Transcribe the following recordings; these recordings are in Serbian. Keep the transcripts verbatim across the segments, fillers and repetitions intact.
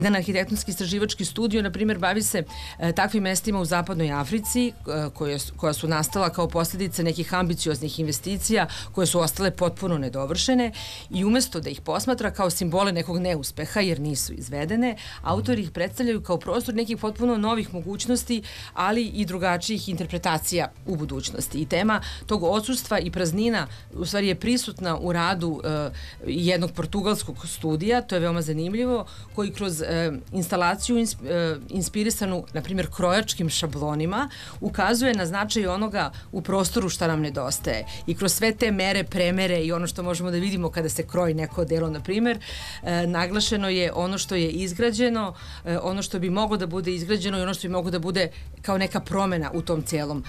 Jedan arhitektonski istraživački studio, na primjer, bavi se e, takvim mestima u zapadnoj Africi, e, koje, koja su nastala kao posljedica nekih ambicioznih investicija, koje su ostale potpuno nedovršene, i umesto da ih posmatra kao simbole nekog neuspeha, jer nisu izvedene, autori ih predstavljaju kao prostor nekih potpuno novih mogućnosti, ali i drugačijih interpretacija u budućnosti. I tema tog odsustva i praznina u stvari je prisutna u radu e, jednog portugalskog studija, to je veoma zanimljivo, koji kroz instalaciju inspirisanu, na primjer, krojačkim šablonima, ukazuje na značaj onoga u prostoru šta nam nedostaje. I kroz sve te mere, premere i ono što možemo da vidimo kada se kroji neko delo, na primjer, naglašeno je ono što je izgrađeno, ono što bi moglo da bude izgrađeno i ono što bi moglo da bude kao neka promena u tom celom,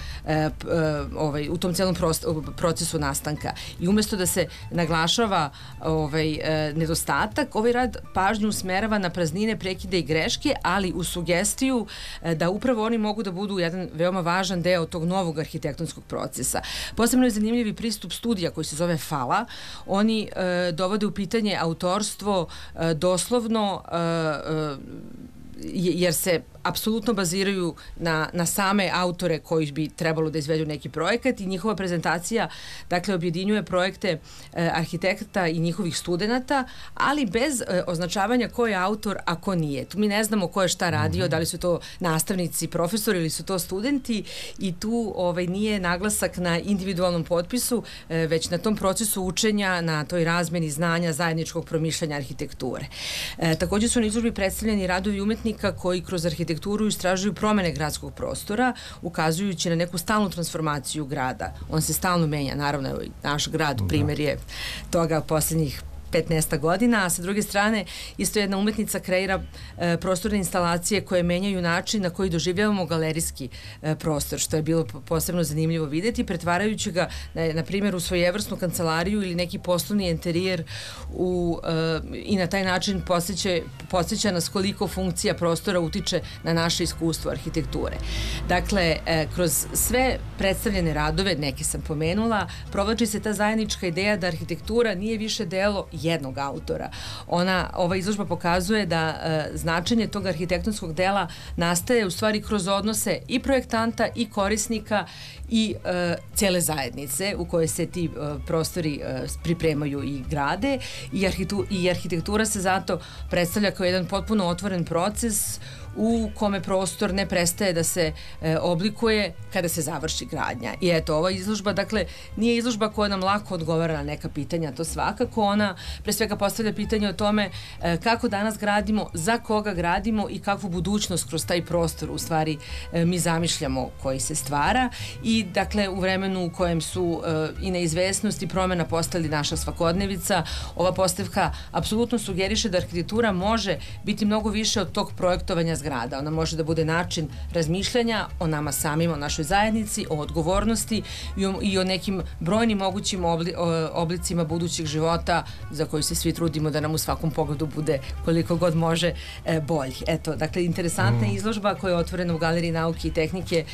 ovaj, u tom celom procesu nastanka. I umesto da se naglašava ovaj, nedostatak, ovaj rad pažnju usmerava na praznine, prekide i greške, ali u sugestiju da upravo oni mogu da budu jedan veoma važan deo tog novog arhitektonskog procesa. Posebno je zanimljivi pristup studija koji se zove Fala. Oni e, dovode u pitanje autorstvo e, doslovno e, e, jer se apsolutno baziraju na, na same autore koji bi trebalo da izvedu neki projekat, i njihova prezentacija, dakle, objedinjuje projekte e, arhitekta i njihovih studenata, ali bez e, označavanja ko je autor, a ko nije. Tu mi ne znamo ko je šta radio, mm-hmm. da li su to nastavnici, profesori ili su to studenti, i tu ovaj, nije naglasak na individualnom potpisu, e, već na tom procesu učenja, na toj razmeni znanja, zajedničkog promišljanja arhitekture. E, također su na izložbi predstavljeni radovi umetnika koji kroz arhitekturu istražuju promene gradskog prostora, ukazujući na neku stalnu transformaciju grada. On se stalno menja, naravno, evo, naš grad primjer je toga posljednjih petnaest godina, a sa druge strane isto jedna umetnica kreira e, prostorne instalacije koje menjaju način na koji doživljavamo galerijski e, prostor, što je bilo posebno zanimljivo videti, pretvarajući ga na, na primjer u svojevrsnu kancelariju ili neki poslovni interijer u, e, i na taj način podsjeća nas koliko funkcija prostora utiče na naše iskustvo arhitekture. Dakle, e, kroz sve predstavljene radove, neke sam pomenula, provlači se ta zajednička ideja da arhitektura nije više delo jednog autora. Ona, ova izložba pokazuje da e, značenje tog arhitektonskog dela nastaje u stvari kroz odnose i projektanta i korisnika i e, cele zajednice u kojoj se ti e, prostori e, pripremaju i grade, i, arhitu, i arhitektura se zato predstavlja kao jedan potpuno otvoren proces u kome prostor ne prestaje da se e, oblikuje kada se završi gradnja. I eto, ova izložba, dakle, nije izložba koja nam lako odgovara na neka pitanja, to svakako. Ona pre svega postavlja pitanje o tome e, kako danas gradimo, za koga gradimo i kakvu budućnost kroz taj prostor u stvari e, mi zamišljamo koji se stvara, i dakle u vremenu u kojem su e, i neizvesnost i promena postali naša svakodnevica, ova postavka apsolutno sugeriše da arhitektura može biti mnogo više od tog projektovanja zgrada. Ona može da bude način razmišljanja o nama samima, o našoj zajednici, o odgovornosti i o, i o nekim brojnim mogućim obli, o, oblicima budućeg života za koji se svi trudimo da nam u svakom pogledu bude koliko god može e, bolji. Eto, dakle, interesantna mm. izložba koja je otvorena u Galeriji nauke i tehnike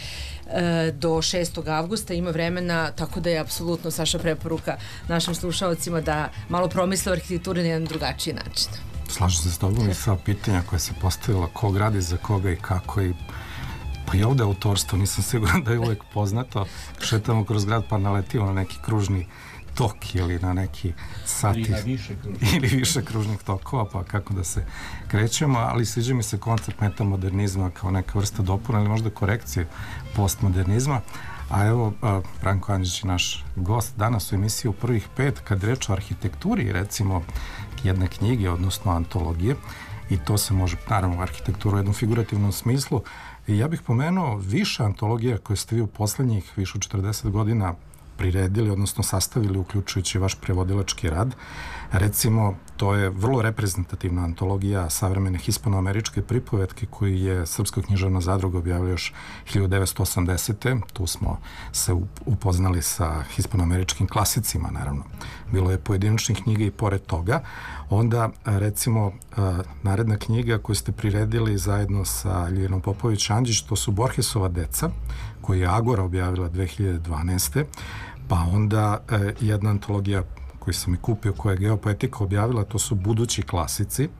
e, do šestog avgusta, ima vremena, tako da je apsolutno, Saša, preporuka našim slušalcima da malo promisle o arhitekturi na jedan drugačiji način. Slažem se s tobom i sva pitanja koja se postavila, ko gradi, za koga i kako, i pa i ovde autorstvo, nisam siguran da je uvek poznato. Šetamo kroz grad pa naletimo na neki kružni tok ili na neki sati ili, više ili više kružnih tokova, pa kako da se krećemo, ali sviđa mi se koncept metamodernizma kao neka vrsta dopuna ili možda korekcije postmodernizma. A evo, Branko Andžić je naš gost danas u emisiji u prvih pet, kad reč o arhitekturi, recimo jedne knjige, odnosno antologije, i to se može, naravno, arhitekturu u jednom figurativnom smislu. I ja bih pomenuo više antologija koje ste vi u poslednjih više od četrdeset godina priredili, odnosno sastavili, uključujući vaš prevodilački rad. Recimo, to je vrlo reprezentativna antologija savremene hispanoameričke pripovetke koju je Srpska književna zadruga objavila još hiljadu devetsto osamdesete. Tu smo se upoznali sa hispanoameričkim klasicima, naravno. Bilo je pojedinačnih knjiga i pored toga. Onda, recimo, naredna knjiga koju ste priredili zajedno sa Ljiljanom Popović Andžić, to su Borgesova deca, koju je Agora objavila dve hiljade dvanaeste. Pa onda jedna antologija koju sam i kupio, koja je Geopoetika objavila, to su Budući klasici,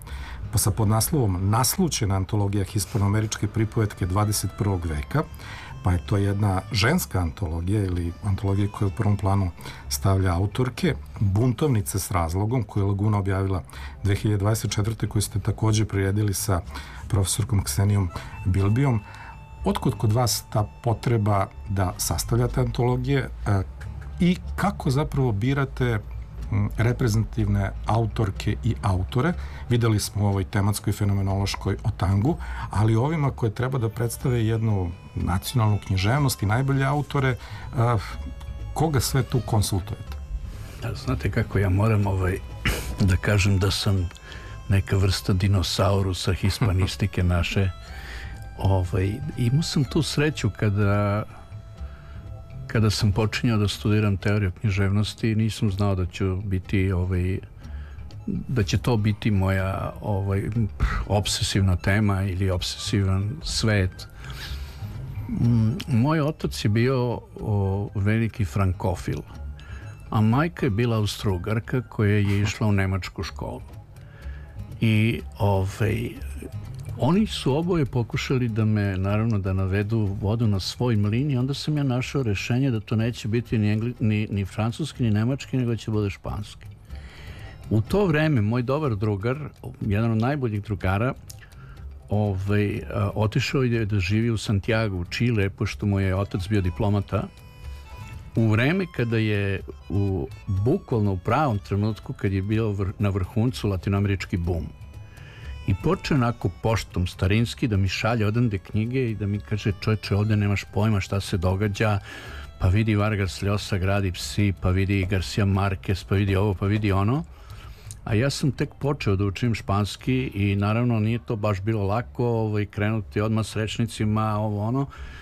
sa podnaslovom Naslućena antologija hispanoameričke pripovetke dvadeset prvog veka, pa je to jedna ženska antologija ili antologija koja u prvom planu stavlja autorke, Buntovnice s razlogom, koju je Laguna objavila dve hiljade dvadeset četvrte koju ste takođe priredili sa profesorkom Ksenijom Bilbijom. Otkud kod vas ta potreba da sastavljate antologije i kako zapravo birate reprezentativne autorke i autore? Videli smo u ovoj tematskoj fenomenološkoj o tangu, ali ovima koje treba da predstave jednu nacionalnu književnost i najbolje autore, koga sve tu konsultujete? Da, znate kako, ja moram ovaj, da kažem da sam neka vrsta dinosaurusa hispanistike naše. Ovaj, imao sam tu sreću kada kada sam počinjao da studiram teoriju književnosti, nisam znao da ću biti ovaj, da će to biti moja ovaj, obsesivna tema ili obsesivan svet. Moj otac je bio o, veliki frankofil, a majka je bila Austrougarka koja je išla u nemačku školu. I ovaj, oni su oboje pokušali da me, naravno, da navedu vodu na svoj mlin i onda sam ja našao rešenje da to neće biti ni, engli, ni, ni francuski, ni nemački, nego će bude španski. U to vreme, moj dobar drugar, jedan od najboljih drugara, ovaj, a, otišao je da živi u Santiago, u Čile, pošto mu je otac bio diplomata, u vreme kada je u, bukvalno u pravom trenutku, kad je bio vr, na vrhuncu latinoamerički bum. I počeo onako poštom starinski da mi šalje odande knjige i da mi kaže, čovječe, ovdje nemaš pojma šta se događa, pa vidi Vargas Llosa gradi psi, pa vidi Garcia Marquez, pa vidi ovo, pa vidi ono. A ja sam tek počeo da učim španski i naravno nije to baš bilo lako ovaj, krenuti odmah s rečnicima, ovo ono.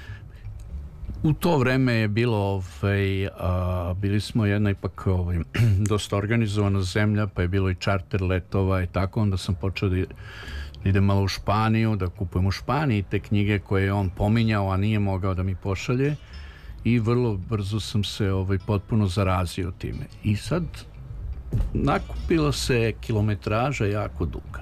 U to vreme je bilo, ovaj, a, bili smo jedna ipak ovaj, dosta organizovana zemlja, pa je bilo i čarter letova i tako, onda sam počeo da idem malo u Španiju, da kupujem u Španiji te knjige koje je on pominjao, a nije mogao da mi pošalje i vrlo brzo sam se ovaj, potpuno zarazio time. I sad nakupila se kilometraža jako duga.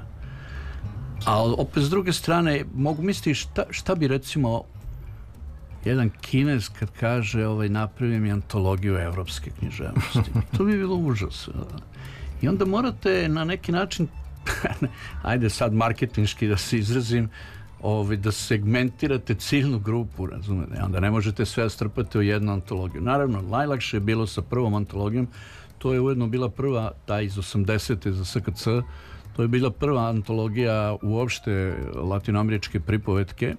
A opet s druge strane, mogu misliti šta, šta bi recimo jedan Kinez kad kaže ovaj, napravim mi antologiju evropske književnosti. To bi bilo užas. I onda morate na neki način, ajde sad marketinški da se izrazim, ovaj, da segmentirate ciljnu grupu, razumete? Onda ne možete sve strpati u jednu antologiju. Naravno, najlakše je bilo sa prvom antologijom. To je ujedno bila prva, ta iz osamdesete za S K C, to je bila prva antologija uopšte latinoameričke pripovetke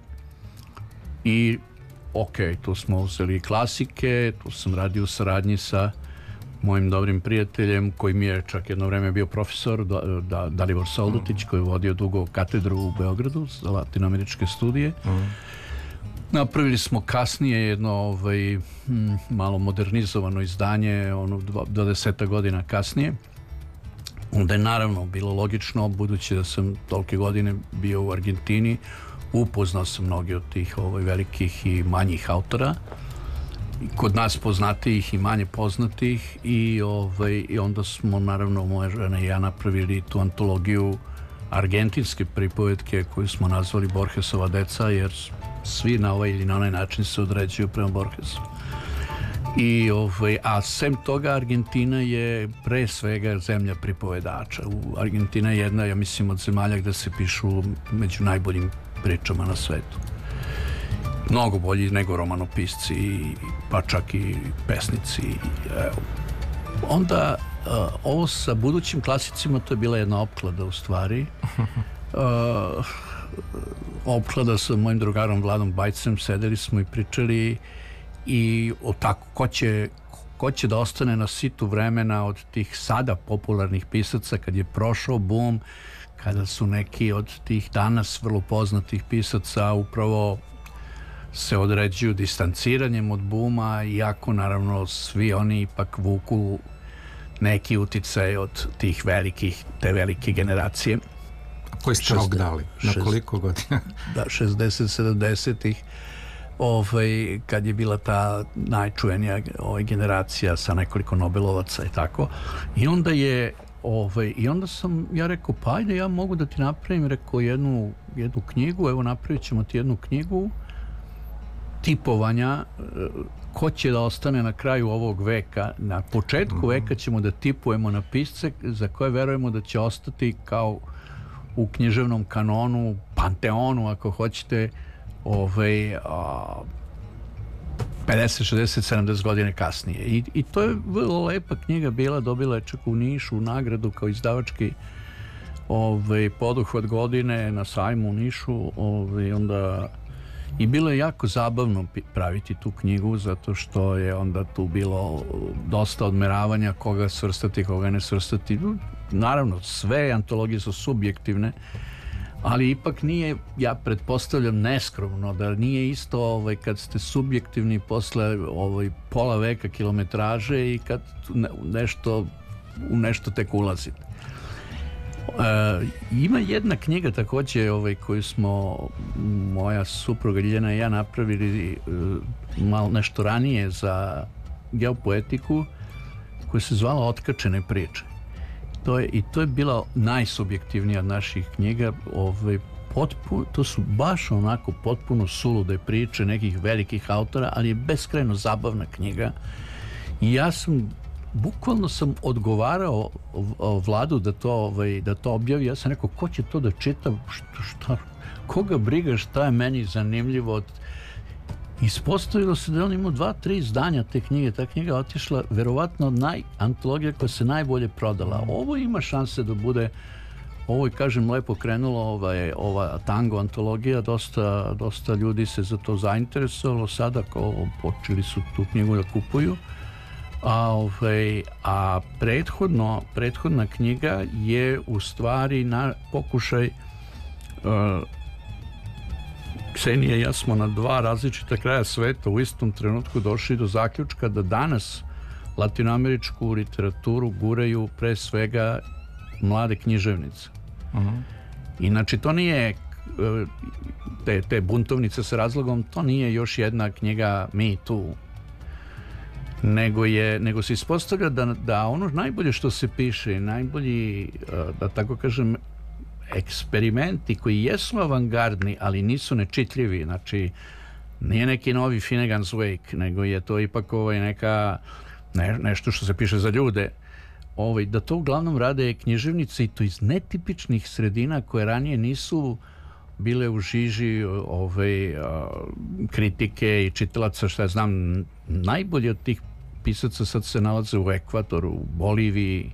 i ok, tu smo uzeli klasike, tu sam radio u saradnji sa mojim dobrim prijateljem koji mi je čak jedno vreme bio profesor, da, da, Dalibor Soldutić, koji je vodio dugo katedru u Beogradu za latinoameričke studije. Mm. Napravili smo kasnije jedno ovaj, hm, malo modernizovano izdanje, ono dvadeset godina kasnije. Onda je naravno bilo logično, budući da sam tolike godine bio u Argentini, upoznao sam mnogi od tih ovaj, velikih i manjih autora, i kod nas poznatijih i manje poznatih, i, ovaj, i onda smo naravno moja žena i ja napravili tu antologiju argentinske pripovetke koju smo nazvali Borgesova deca, jer svi na ovaj ili na onaj način se određuju prema Borgesu. I, ovaj, a sem toga Argentina je pre svega zemlja pripovedača. U Argentina je jedna, ja mislim, od zemalja gde se pišu među najboljim pričama na svetu. Mnogo bolji nego romanopisci, pa čak i pesnici. Evo. Onda uh, ovo sa budućim klasicima, to je bila jedna opklada u stvari. Uh, opklada sa mojim drugarom Vladom Bajcem, sedeli smo i pričali i o tako, ko će, ko će da ostane na situ vremena od tih sada popularnih pisaca kad je prošao boom, kada su neki od tih danas vrlo poznatih pisaca upravo se određuju distanciranjem od buma, iako naravno svi oni ipak vuku neki uticaj od tih velikih, te velike generacije. Koji ste rok dali? Na koliko godina? Da, šezdeset sedamdesetih, ovaj, kad je bila ta najčuvenija ovaj, generacija sa nekoliko Nobelovaca i tako. I onda je ovaj, i onda sam ja rekao, pa ajde, ja mogu da ti napravim, rekao, jednu, jednu knjigu, evo napravit ćemo ti jednu knjigu tipovanja ko će da ostane na kraju ovog veka. Na početku veka ćemo da tipujemo na pisce za koje verujemo da će ostati kao u književnom kanonu, panteonu, ako hoćete, ovaj, a, pedeset, šezdeset, sedamdeset godine kasnije. I, i to je vrlo lepa knjiga bila, dobila je čak u Nišu nagradu kao izdavački ovaj, poduhvat godine na sajmu u Nišu. Ovaj, onda i bilo je jako zabavno praviti tu knjigu, zato što je onda tu bilo dosta odmeravanja koga svrstati, koga ne svrstati. Naravno, sve antologije su subjektivne, ali ipak nije, ja pretpostavljam neskromno, da nije isto ovaj, kad ste subjektivni posle ovaj, pola veka kilometraže i kad nešto, u nešto tek ulazite. E, ima jedna knjiga također ovaj, koju smo moja supruga Ljiljana i ja napravili e, malo nešto ranije za geopoetiku, koja se zvala Otkačene priče. To je, i to je bila najsubjektivnija od naših knjiga. Ovaj, potpuno, to su baš onako potpuno sulude priče nekih velikih autora, ali je beskrajno zabavna knjiga. I ja sam bukvalno sam odgovarao Vladu da to, ovaj, da to objavi. Ja sam rekao, ko će to da čita, šta, šta, koga briga, šta je meni zanimljivo. Ispostavilo se da je on imao dva, tri izdanja te knjige. Ta knjiga je otišla verovatno od naj, antologija koja se najbolje prodala. Ovo ima šanse da bude, ovo je, kažem, lepo krenulo, ovaj, ova tango antologija, dosta, dosta ljudi se za to zainteresovalo sada, kao počeli su tu knjigu da kupuju. A, ovaj, a prethodno, prethodna knjiga je u stvari na pokušaj uh, Ksenija i ja smo na dva različita kraja sveta u istom trenutku došli do zaključka da danas latinoameričku literaturu guraju pre svega mlade književnice. Uh-huh. Inače, to nije te, te buntovnice sa razlogom, to nije još jedna knjiga Me Too, nego, je, nego se ispostavlja da, da ono najbolje što se piše, najbolji, da tako kažem, eksperimenti koji jesu avangardni, ali nisu nečitljivi. Znači, nije neki novi Finnegan's Wake, nego je to ipak ovaj neka, ne, nešto što se piše za ljude. Ovaj, da to uglavnom rade književnice i to iz netipičnih sredina koje ranije nisu bile u žiži ovaj, kritike i čitalaca, šta ja znam, najbolji od tih pisaca sad se nalaze u Ekvatoru, u Boliviji,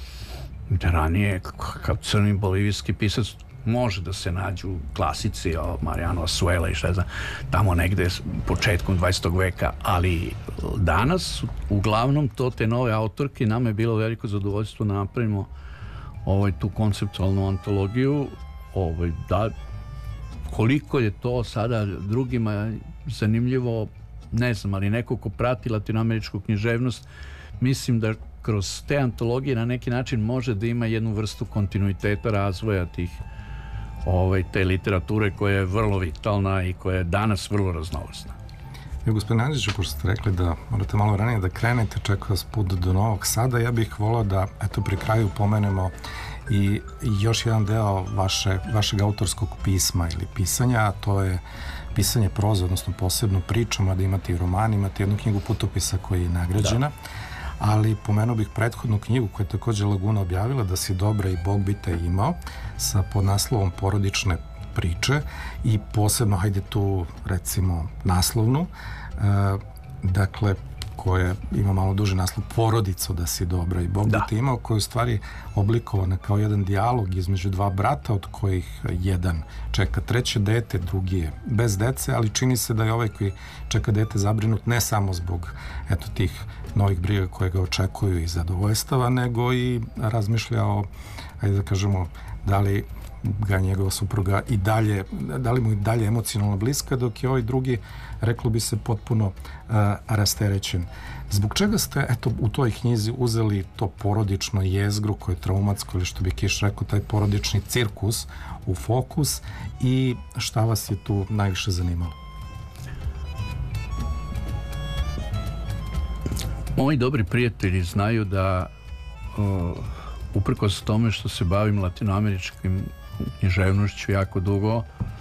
da ranije kao crni bolivijski pisac može da se nađu klasici o Mariano Asuela i šta znam, tamo negde početkom dvadesetog veka, ali danas uglavnom to te nove autorke, nama je bilo veliko zadovoljstvo da napravimo ovaj, tu konceptualnu antologiju. Ovaj, da, koliko je to sada drugima zanimljivo, ne znam, ali neko ko prati latinoameričku književnost, mislim da kroz te antologije na neki način može da ima jednu vrstu kontinuiteta razvoja tih, ovaj, te literature koja je vrlo vitalna i koja je danas vrlo raznovrsna. I gospodin Andžiću, pošto ste rekli da morate malo ranije da krenete, čeka vas put do Novog Sada, ja bih volao da eto pri kraju pomenemo i još jedan deo vaše, vašeg autorskog pisma ili pisanja, a to je pisanje proze, odnosno posebno pričama, da imate i roman, imate jednu knjigu putopisa koja je nagrađena, da. Ali pomenuo bih prethodnu knjigu koju je također Laguna objavila, Da si dobra i Bog bi te imao, sa podnaslovom Porodične priče i posebno, hajde tu recimo naslovnu, e, dakle, koja ima malo duži naslov Porodico da si dobra i Bog da. Bi te imao, koja je u stvari oblikovana kao jedan dijalog između dva brata, od kojih jedan čeka treće dete, drugi je bez dece, ali čini se da je ovaj koji čeka dete zabrinut ne samo zbog eto tih novih briga koje ga očekuju i zadovoljstava, nego i razmišlja o, ajde da kažemo, da li ga njegova supruga i dalje, da li mu i dalje emocionalno bliska, dok je ovaj drugi, reklo bi se, potpuno uh, rasterećen. Zbog čega ste, eto, u toj knjizi uzeli to porodično jezgru koje je traumatsko, ili što bi Kiš rekao, taj porodični cirkus u fokus, i šta vas je tu najviše zanimalo? Moji dobri prijatelji znaju da uh, uprkos tome što se bavim latinoameričkim književnošću jako dugo,